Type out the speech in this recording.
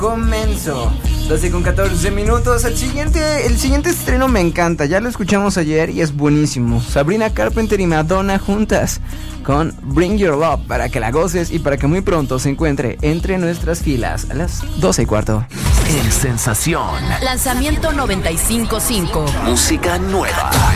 comenzó. 12:14. El siguiente estreno me encanta. Ya lo escuchamos ayer y es buenísimo. Sabrina Carpenter y Madonna juntas con Bring Your Love, para que la goces y para que muy pronto se encuentre entre nuestras filas a las 12:15. En Sensación. Lanzamiento 95.5. Música nueva.